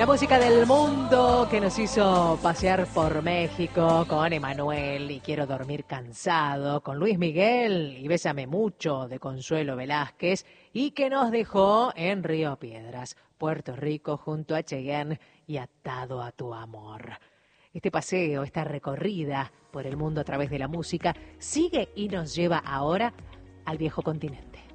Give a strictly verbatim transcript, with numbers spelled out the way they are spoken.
La música del mundo que nos hizo pasear por México con Emanuel y Quiero dormir cansado, con Luis Miguel y Bésame mucho de Consuelo Velázquez y que nos dejó en Río Piedras, Puerto Rico, junto a Cheyenne y Atado a tu amor. Este paseo, esta recorrida por el mundo a través de la música sigue y nos lleva ahora al viejo continente.